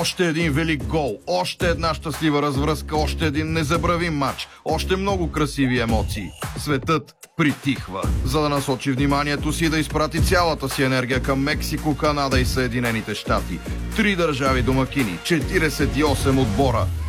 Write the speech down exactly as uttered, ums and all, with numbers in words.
Още един велик гол, още една щастлива развръзка, още един незабравим матч, още много красиви емоции. Светът притихва, за да насочи вниманието си да изпрати цялата си енергия към Мексико, Канада и Съединените щати. Три държави домакини, четиридесет и осем отбора.